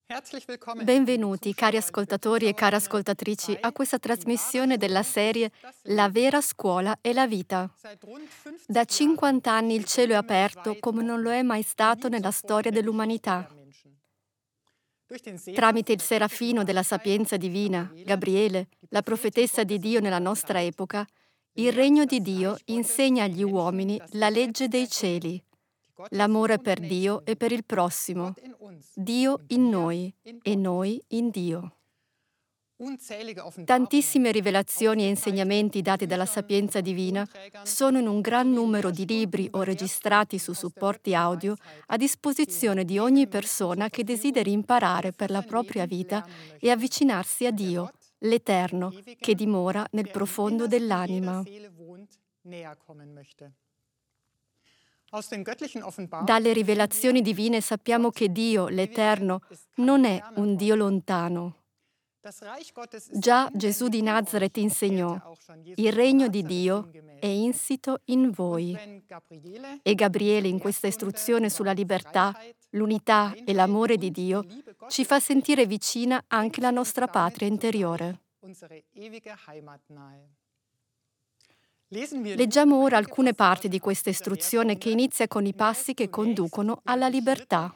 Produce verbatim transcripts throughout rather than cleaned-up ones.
Benvenuti, cari ascoltatori e care ascoltatrici, a questa trasmissione della serie La vera scuola e la vita. Da cinquanta anni il cielo è aperto come non lo è mai stato nella storia dell'umanità. Tramite il serafino della sapienza divina, Gabriele, la profetessa di Dio nella nostra epoca, il regno di Dio insegna agli uomini la legge dei cieli, l'amore per Dio e per il prossimo, Dio in noi e noi in Dio. Tantissime rivelazioni e insegnamenti dati dalla sapienza divina sono in un gran numero di libri o registrati su supporti audio a disposizione di ogni persona che desideri imparare per la propria vita e avvicinarsi a Dio, l'Eterno, che dimora nel profondo dell'anima. Dalle rivelazioni divine sappiamo che Dio, l'Eterno, non è un Dio lontano. Già Gesù di Nazaret insegnò: il regno di Dio è insito in voi. E Gabriele, in questa istruzione sulla libertà, l'unità e l'amore di Dio, ci fa sentire vicina anche la nostra patria interiore. Leggiamo ora alcune parti di questa istruzione che inizia con i passi che conducono alla libertà.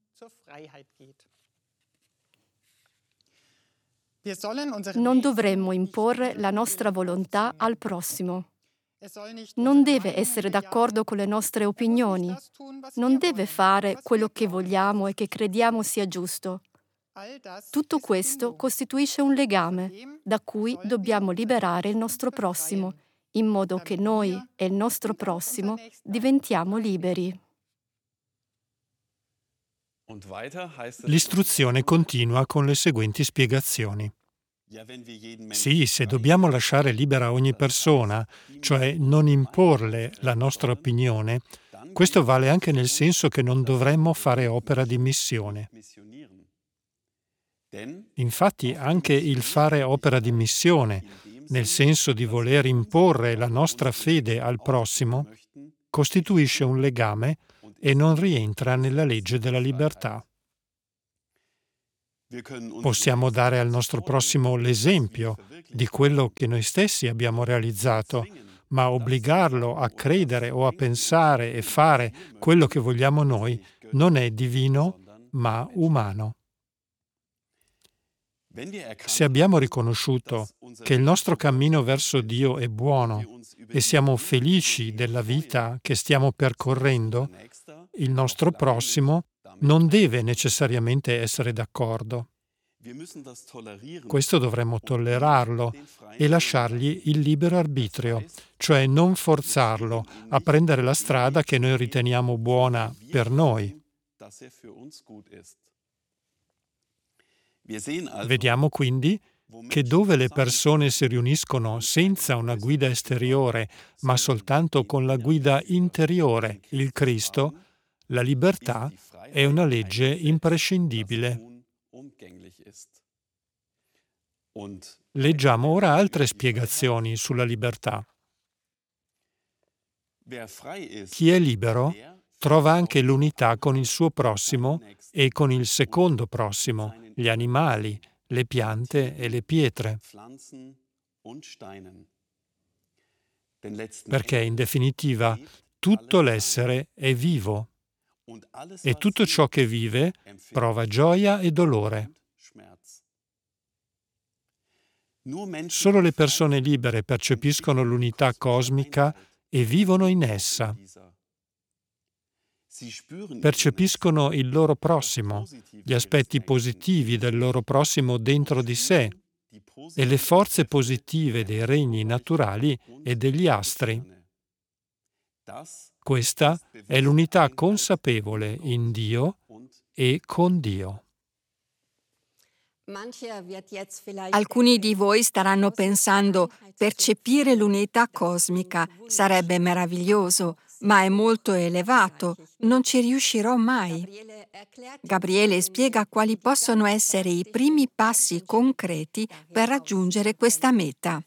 Non dovremmo imporre la nostra volontà al prossimo. Non deve essere d'accordo con le nostre opinioni. Non deve fare quello che vogliamo e che crediamo sia giusto. Tutto questo costituisce un legame da cui dobbiamo liberare il nostro prossimo, in modo che noi e il nostro prossimo diventiamo liberi. L'istruzione continua con le seguenti spiegazioni. Sì, se dobbiamo lasciare libera ogni persona, cioè non imporle la nostra opinione, questo vale anche nel senso che non dovremmo fare opera di missione. Infatti, anche il fare opera di missione, nel senso di voler imporre la nostra fede al prossimo, costituisce un legame e non rientra nella legge della libertà. Possiamo dare al nostro prossimo l'esempio di quello che noi stessi abbiamo realizzato, ma obbligarlo a credere o a pensare e fare quello che vogliamo noi non è divino, ma umano. Se abbiamo riconosciuto che il nostro cammino verso Dio è buono e siamo felici della vita che stiamo percorrendo, il nostro prossimo non deve necessariamente essere d'accordo. Questo dovremmo tollerarlo e lasciargli il libero arbitrio, cioè non forzarlo a prendere la strada che noi riteniamo buona per noi. Vediamo quindi che dove le persone si riuniscono senza una guida esteriore, ma soltanto con la guida interiore, il Cristo, la libertà è una legge imprescindibile. Leggiamo ora altre spiegazioni sulla libertà. Chi è libero trova anche l'unità con il suo prossimo e con il secondo prossimo, gli animali, le piante e le pietre. Perché, in definitiva, tutto l'essere è vivo e tutto ciò che vive prova gioia e dolore. Solo le persone libere percepiscono l'unità cosmica e vivono in essa. Percepiscono il loro prossimo, gli aspetti positivi del loro prossimo dentro di sé e le forze positive dei regni naturali e degli astri. Questa è l'unità consapevole in Dio e con Dio. Alcuni di voi staranno pensando: percepire l'unità cosmica sarebbe meraviglioso, ma è molto elevato, non ci riuscirò mai. Gabriele spiega quali possono essere i primi passi concreti per raggiungere questa meta.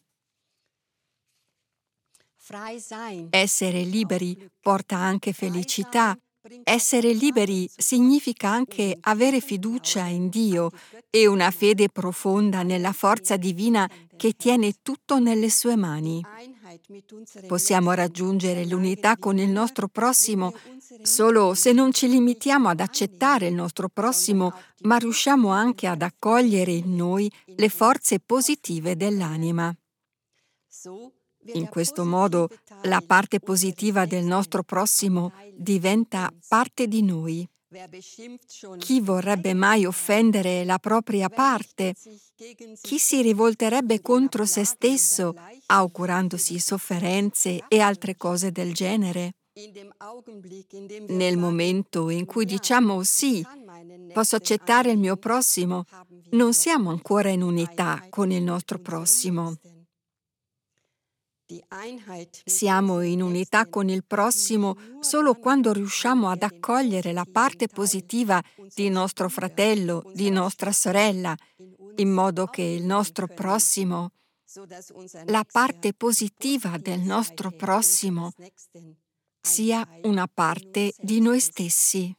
Essere liberi porta anche felicità, Essere liberi significa anche avere fiducia in Dio e una fede profonda nella forza divina che tiene tutto nelle sue mani. Possiamo raggiungere l'unità con il nostro prossimo solo se non ci limitiamo ad accettare il nostro prossimo, ma riusciamo anche ad accogliere in noi le forze positive dell'anima. In questo modo, la parte positiva del nostro prossimo diventa parte di noi. Chi vorrebbe mai offendere la propria parte? Chi si rivolterebbe contro se stesso, augurandosi sofferenze e altre cose del genere? Nel momento in cui diciamo sì, posso accettare il mio prossimo, non siamo ancora in unità con il nostro prossimo. Siamo in unità con il prossimo solo quando riusciamo ad accogliere la parte positiva di nostro fratello, di nostra sorella, in modo che il nostro prossimo, la parte positiva del nostro prossimo, sia una parte di noi stessi.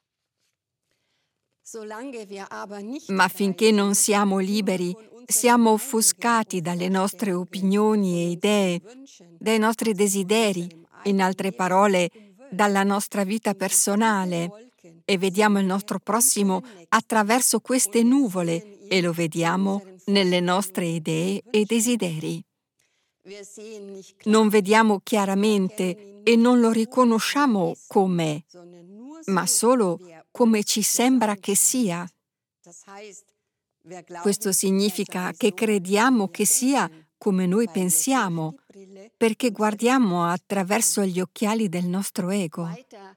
Ma finché non siamo liberi, siamo offuscati dalle nostre opinioni e idee, dai nostri desideri, in altre parole, dalla nostra vita personale, e vediamo il nostro prossimo attraverso queste nuvole e lo vediamo nelle nostre idee e desideri. Non vediamo chiaramente e non lo riconosciamo com'è, ma solo come ci sembra che sia. Questo significa che crediamo che sia come noi pensiamo, perché guardiamo attraverso gli occhiali del nostro ego.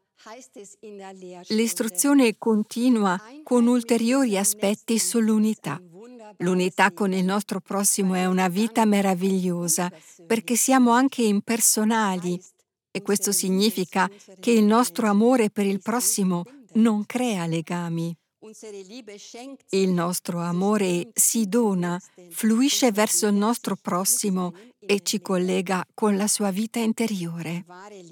L'istruzione continua con ulteriori aspetti sull'unità. L'unità con il nostro prossimo è una vita meravigliosa, perché siamo anche impersonali, e questo significa che il nostro amore per il prossimo non crea legami. Il nostro amore si dona, fluisce verso il nostro prossimo e ci collega con la sua vita interiore.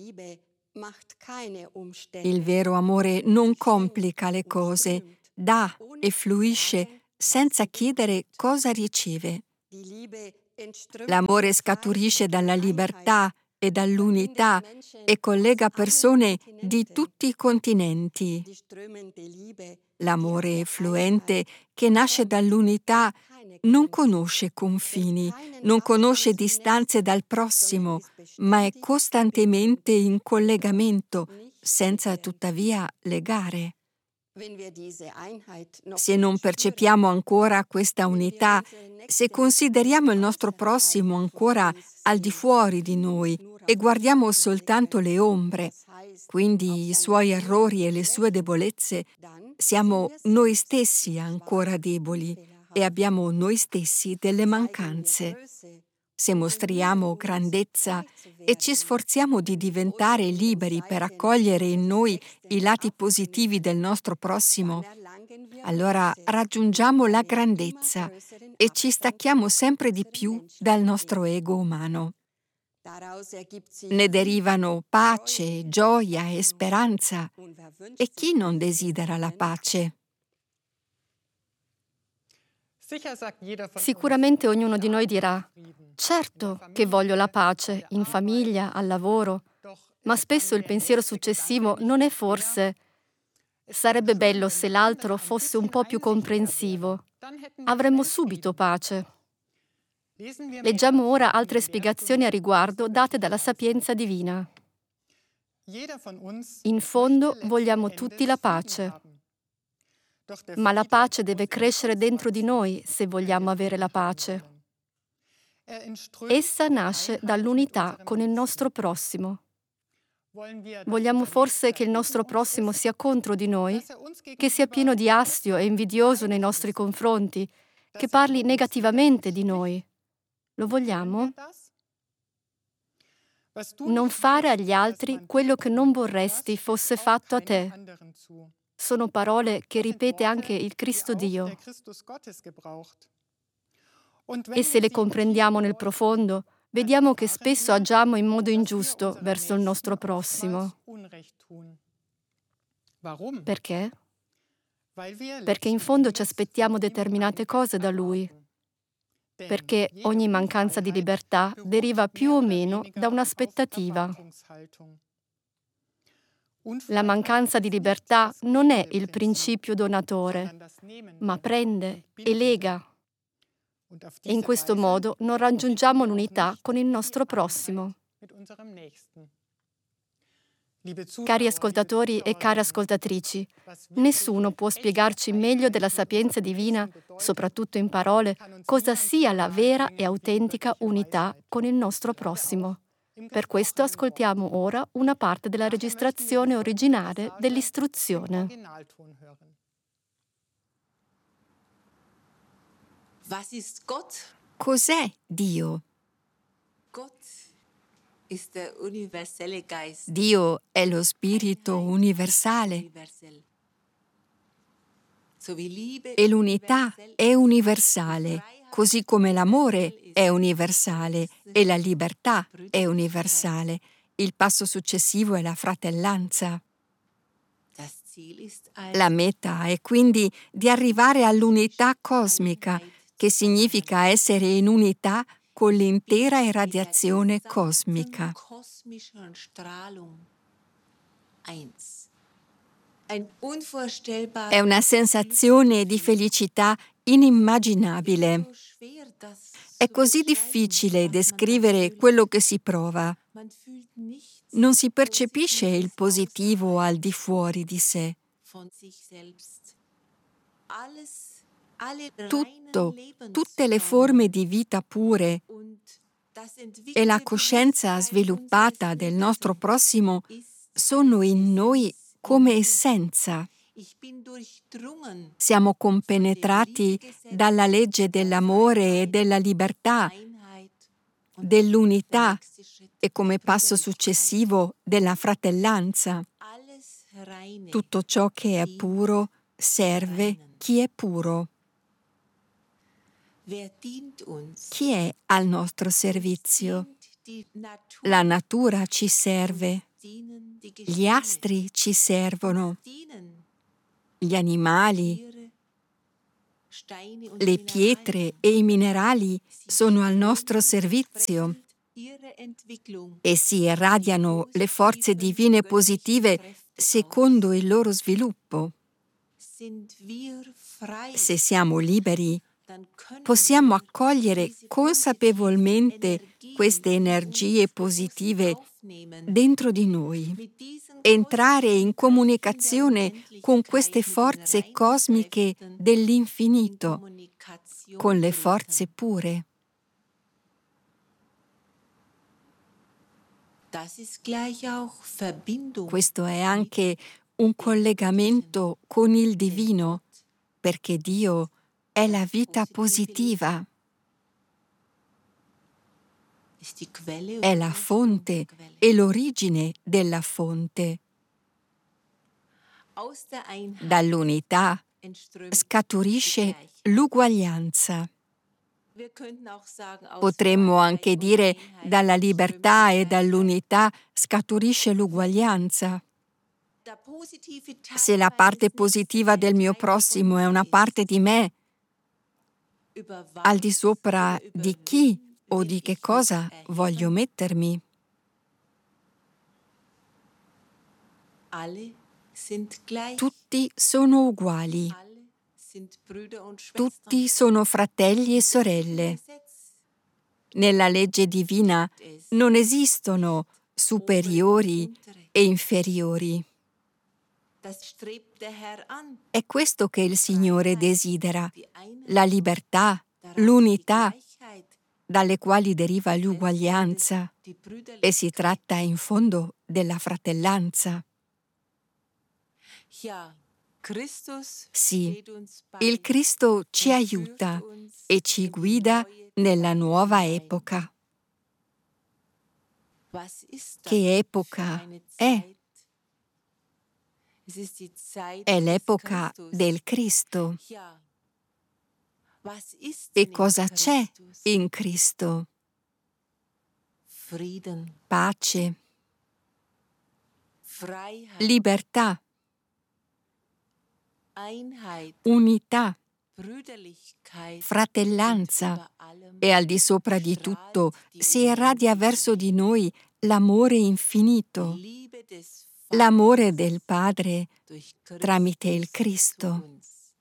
Il vero amore non complica le cose, dà e fluisce senza chiedere cosa riceve. L'amore scaturisce dalla libertà e dall'unità e collega persone di tutti i continenti. L'amore fluente che nasce dall'unità non conosce confini, non conosce distanze dal prossimo, ma è costantemente in collegamento, senza tuttavia legare. Se non percepiamo ancora questa unità, se consideriamo il nostro prossimo ancora al di fuori di noi e guardiamo soltanto le ombre, quindi i suoi errori e le sue debolezze, siamo noi stessi ancora deboli e abbiamo noi stessi delle mancanze. Se mostriamo grandezza e ci sforziamo di diventare liberi per accogliere in noi i lati positivi del nostro prossimo, allora raggiungiamo la grandezza e ci stacchiamo sempre di più dal nostro ego umano. Ne derivano pace, gioia e speranza. E chi non desidera la pace? Sicuramente ognuno di noi dirà: certo che voglio la pace, in famiglia, al lavoro, ma spesso il pensiero successivo non è forse: sarebbe bello se l'altro fosse un po' più comprensivo, avremmo subito pace. Leggiamo ora altre spiegazioni a riguardo date dalla sapienza divina. In fondo vogliamo tutti la pace, ma la pace deve crescere dentro di noi se vogliamo avere la pace. Essa nasce dall'unità con il nostro prossimo. Vogliamo forse che il nostro prossimo sia contro di noi, che sia pieno di astio e invidioso nei nostri confronti, che parli negativamente di noi? Lo vogliamo? Non fare agli altri quello che non vorresti fosse fatto a te. Sono parole che ripete anche il Cristo Dio. E se le comprendiamo nel profondo, vediamo che spesso agiamo in modo ingiusto verso il nostro prossimo. Perché? Perché in fondo ci aspettiamo determinate cose da Lui. Perché ogni mancanza di libertà deriva più o meno da un'aspettativa. La mancanza di libertà non è il principio donatore, ma prende e lega. E in questo modo non raggiungiamo l'unità con il nostro prossimo. Cari ascoltatori e care ascoltatrici, nessuno può spiegarci meglio della sapienza divina, soprattutto in parole, cosa sia la vera e autentica unità con il nostro prossimo. Per questo ascoltiamo ora una parte della registrazione originale dell'istruzione. Cos'è Dio? Dio è lo spirito universale e l'unità è universale, così come l'amore è universale e la libertà è universale. Il passo successivo è la fratellanza. La meta è quindi di arrivare all'unità cosmica, che significa essere in unità con l'intera irradiazione cosmica. È una sensazione di felicità inimmaginabile. È così difficile descrivere quello che si prova. Non si percepisce il positivo al di fuori di sé. Tutto, tutte le forme di vita pure e la coscienza sviluppata del nostro prossimo sono in noi come essenza. Siamo compenetrati dalla legge dell'amore e della libertà, dell'unità e come passo successivo della fratellanza. Tutto ciò che è puro serve chi è puro. Chi è al nostro servizio? La natura ci serve, gli astri ci servono, gli animali, le pietre e i minerali sono al nostro servizio. Essi irradiano le forze divine positive secondo il loro sviluppo. Se siamo liberi, possiamo accogliere consapevolmente queste energie positive dentro di noi, entrare in comunicazione con queste forze cosmiche dell'infinito, con le forze pure. Questo è anche un collegamento con il divino, perché Dio è la vita positiva. È la fonte e l'origine della fonte. Dall'unità scaturisce l'uguaglianza. Potremmo anche dire dalla libertà e dall'unità scaturisce l'uguaglianza. Se la parte positiva del mio prossimo è una parte di me, al di sopra di chi o di che cosa voglio mettermi? Tutti sono uguali. Tutti sono fratelli e sorelle. Nella legge divina non esistono superiori e inferiori. È questo che il Signore desidera, la libertà, l'unità, dalle quali deriva l'uguaglianza, e si tratta in fondo della fratellanza. Sì, il Cristo ci aiuta e ci guida nella nuova epoca. Che epoca è? È l'epoca del Cristo. E cosa c'è in Cristo? Pace, libertà, unità, fratellanza e al di sopra di tutto si irradia verso di noi l'amore infinito, l'amore del Padre tramite il Cristo.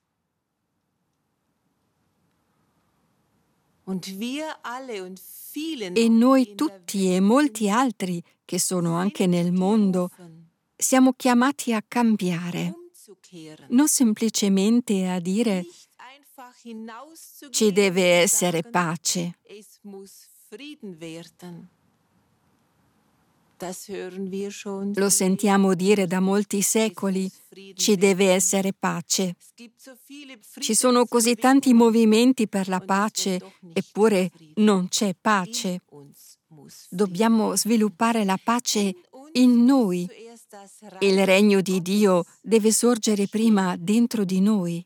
E noi tutti e molti altri che sono anche nel mondo siamo chiamati a cambiare, non semplicemente a dire ci deve essere pace. Lo sentiamo dire da molti secoli, ci deve essere pace. Ci sono così tanti movimenti per la pace, eppure non c'è pace. Dobbiamo sviluppare la pace in noi. Il regno di Dio deve sorgere prima dentro di noi.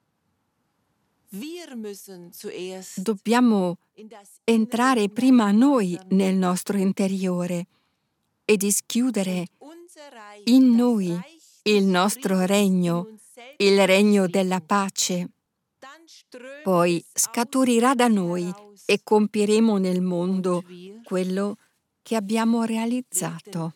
Dobbiamo entrare prima noi nel nostro interiore e dischiudere in noi il nostro regno, il regno della pace. Poi scaturirà da noi e compieremo nel mondo quello che abbiamo realizzato.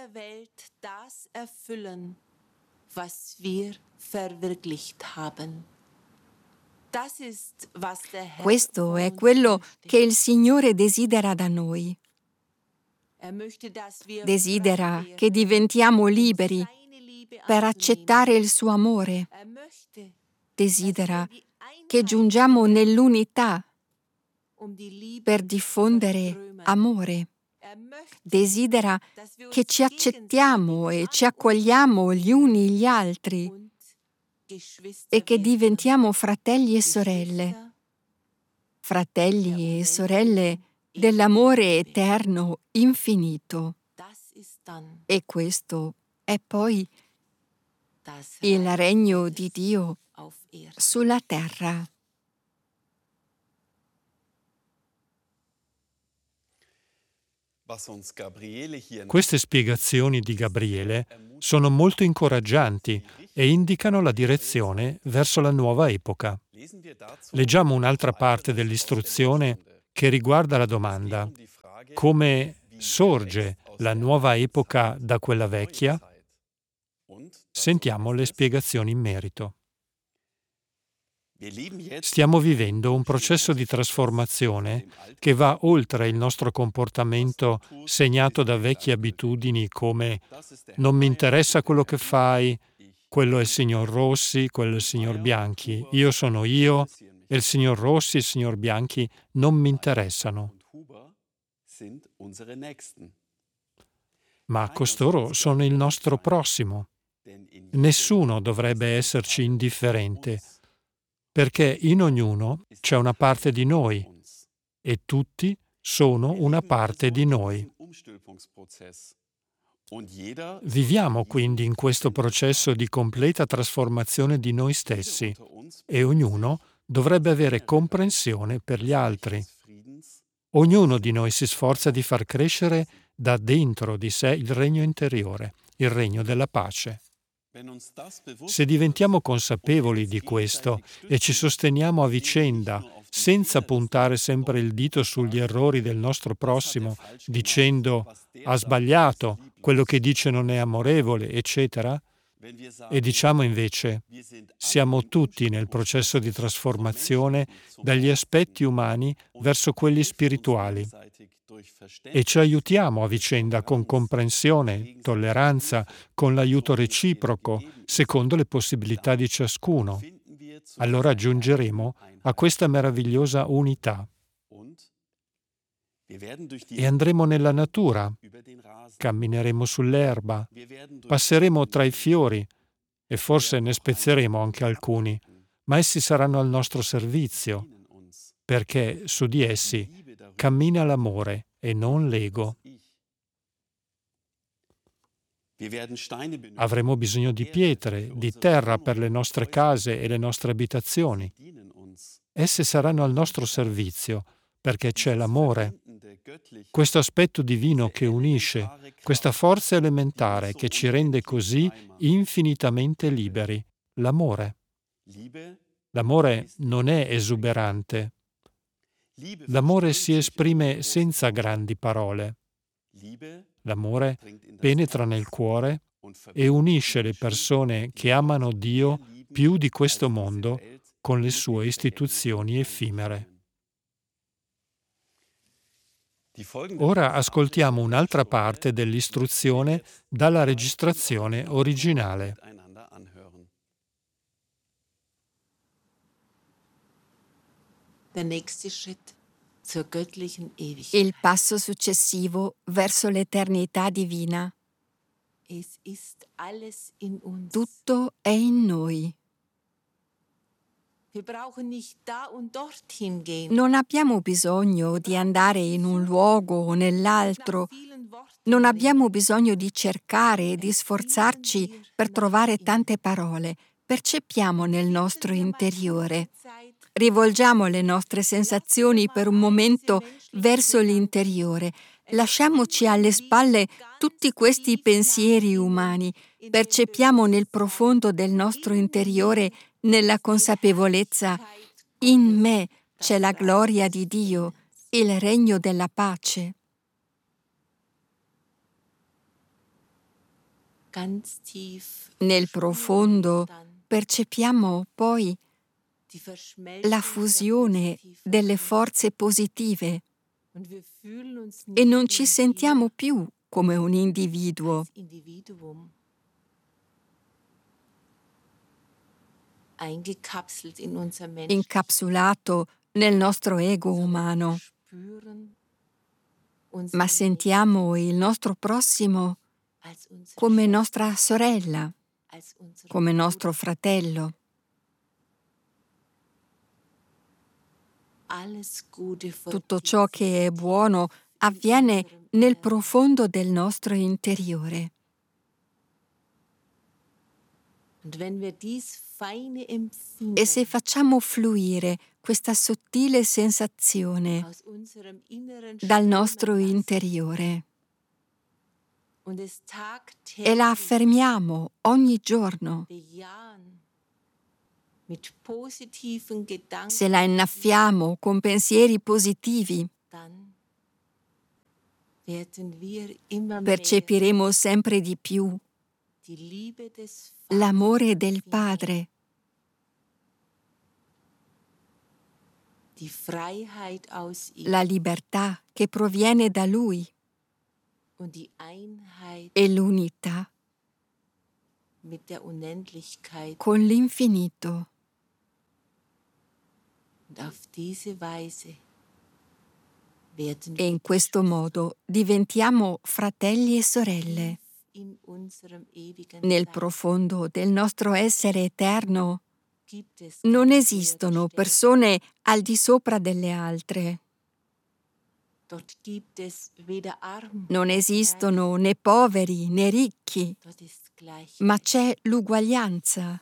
Questo è quello che il Signore desidera da noi. Desidera che diventiamo liberi per accettare il suo amore. Desidera che giungiamo nell'unità per diffondere amore. Desidera che ci accettiamo e ci accogliamo gli uni gli altri e che diventiamo fratelli e sorelle. Fratelli e sorelle dell'amore eterno, infinito. E questo è poi il regno di Dio sulla terra. Queste spiegazioni di Gabriele sono molto incoraggianti e indicano la direzione verso la nuova epoca. Leggiamo un'altra parte dell'istruzione che riguarda la domanda: come sorge la nuova epoca da quella vecchia? Sentiamo le spiegazioni in merito. Stiamo vivendo un processo di trasformazione che va oltre il nostro comportamento segnato da vecchie abitudini come non mi interessa quello che fai, quello è il signor Rossi, quello è il signor Bianchi, io sono io e il signor Rossi e il signor Bianchi non mi interessano. Ma costoro sono il nostro prossimo. Nessuno dovrebbe esserci indifferente, perché in ognuno c'è una parte di noi e tutti sono una parte di noi. Viviamo quindi in questo processo di completa trasformazione di noi stessi e ognuno dovrebbe avere comprensione per gli altri. Ognuno di noi si sforza di far crescere da dentro di sé il regno interiore, il regno della pace. Se diventiamo consapevoli di questo e ci sosteniamo a vicenda, senza puntare sempre il dito sugli errori del nostro prossimo, dicendo ha sbagliato, quello che dice non è amorevole, eccetera, e diciamo invece siamo tutti nel processo di trasformazione dagli aspetti umani verso quelli spirituali e ci aiutiamo a vicenda con comprensione, tolleranza, con l'aiuto reciproco, secondo le possibilità di ciascuno. Allora giungeremo a questa meravigliosa unità. E andremo nella natura, cammineremo sull'erba, passeremo tra i fiori e forse ne spezzeremo anche alcuni, ma essi saranno al nostro servizio, perché su di essi cammina l'amore e non l'ego. Avremo bisogno di pietre, di terra per le nostre case e le nostre abitazioni. Esse saranno al nostro servizio, perché c'è l'amore. Questo aspetto divino che unisce, questa forza elementare che ci rende così infinitamente liberi, l'amore. L'amore non è esuberante. L'amore si esprime senza grandi parole. L'amore penetra nel cuore e unisce le persone che amano Dio più di questo mondo con le sue istituzioni effimere. Ora ascoltiamo un'altra parte dell'istruzione dalla registrazione originale. Il passo successivo verso l'eternità divina. Tutto è in noi. Non abbiamo bisogno di andare in un luogo o nell'altro. Non abbiamo bisogno di cercare e di sforzarci per trovare tante parole. Percepiamo nel nostro interiore. Rivolgiamo le nostre sensazioni per un momento verso l'interiore. Lasciamoci alle spalle tutti questi pensieri umani. Percepiamo nel profondo del nostro interiore, nella consapevolezza, in me c'è la gloria di Dio, il regno della pace. Nel profondo percepiamo poi la fusione delle forze positive e non ci sentiamo più come un individuo. Incapsulato nel nostro ego umano, ma sentiamo il nostro prossimo come nostra sorella, come nostro fratello. Tutto ciò che è buono avviene nel profondo del nostro interiore. E se facciamo fluire questa sottile sensazione dal nostro interiore e la affermiamo ogni giorno, se la innaffiamo con pensieri positivi, percepiremo sempre di più l'amore del Padre, la libertà che proviene da Lui e l'unità con l'infinito. E in questo modo diventiamo fratelli e sorelle. Nel profondo del nostro essere eterno non esistono persone al di sopra delle altre. Non esistono né poveri né ricchi, ma c'è l'uguaglianza.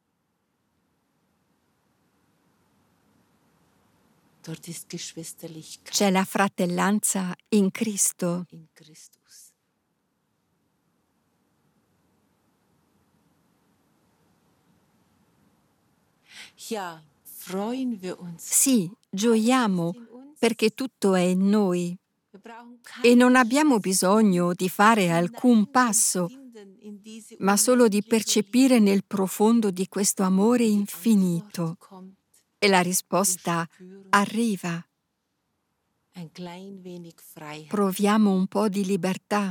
C'è la fratellanza in Cristo. Sì, gioiamo perché tutto è in noi e non abbiamo bisogno di fare alcun passo, ma solo di percepire nel profondo di questo amore infinito. E la risposta arriva. Proviamo un po' di libertà.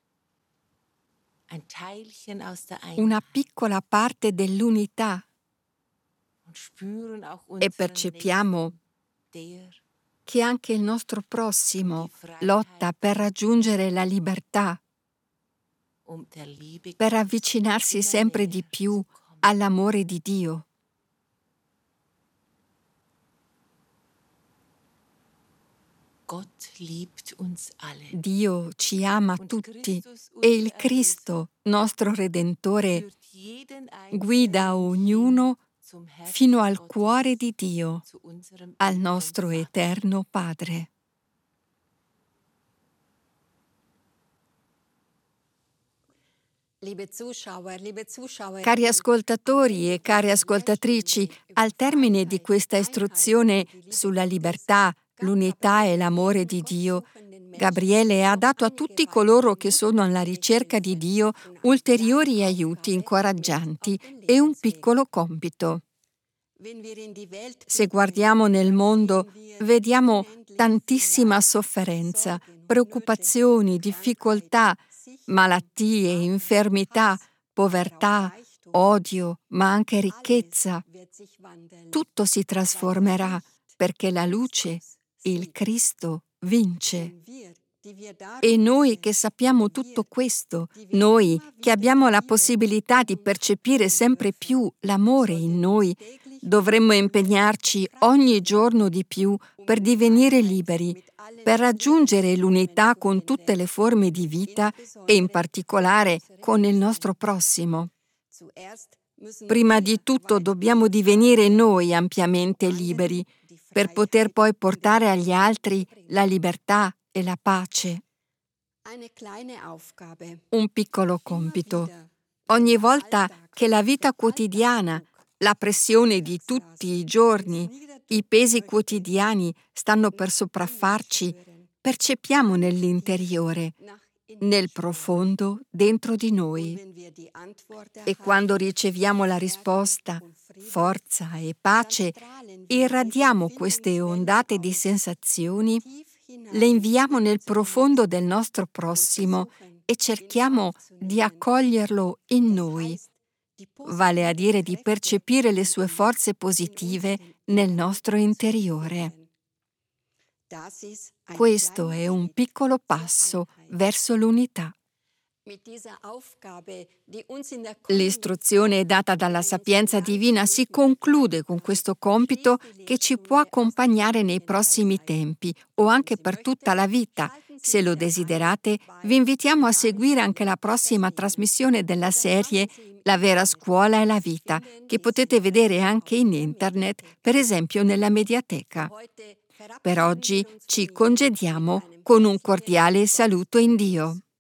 Una piccola parte dell'unità. E percepiamo che anche il nostro prossimo lotta per raggiungere la libertà, per avvicinarsi sempre di più all'amore di Dio. Dio ci ama tutti e il Cristo, nostro Redentore, guida ognuno fino al cuore di Dio, al nostro eterno Padre. Cari ascoltatori e care ascoltatrici, al termine di questa istruzione sulla libertà, l'unità e l'amore di Dio, Gabriele ha dato a tutti coloro che sono alla ricerca di Dio ulteriori aiuti incoraggianti e un piccolo compito. Se guardiamo nel mondo, vediamo tantissima sofferenza, preoccupazioni, difficoltà, malattie, infermità, povertà, odio, ma anche ricchezza. Tutto si trasformerà perché la luce, il Cristo, vince. E noi che sappiamo tutto questo, noi che abbiamo la possibilità di percepire sempre più l'amore in noi, dovremmo impegnarci ogni giorno di più per divenire liberi, per raggiungere l'unità con tutte le forme di vita e in particolare con il nostro prossimo. Prima di tutto dobbiamo divenire noi ampiamente liberi, per poter poi portare agli altri la libertà e la pace. Un piccolo compito. Ogni volta che la vita quotidiana, la pressione di tutti i giorni, i pesi quotidiani stanno per sopraffarci, percepiamo nell'interiore, nel profondo dentro di noi. E quando riceviamo la risposta, forza e pace, irradiamo queste ondate di sensazioni, le inviamo nel profondo del nostro prossimo e cerchiamo di accoglierlo in noi, vale a dire di percepire le sue forze positive nel nostro interiore. Questo è un piccolo passo verso l'unità. L'istruzione data dalla sapienza divina si conclude con questo compito che ci può accompagnare nei prossimi tempi o anche per tutta la vita. Se lo desiderate, vi invitiamo a seguire anche la prossima trasmissione della serie La vera scuola è la vita, che potete vedere anche in internet, per esempio nella Mediateca. Per oggi ci congediamo con un cordiale saluto in Dio.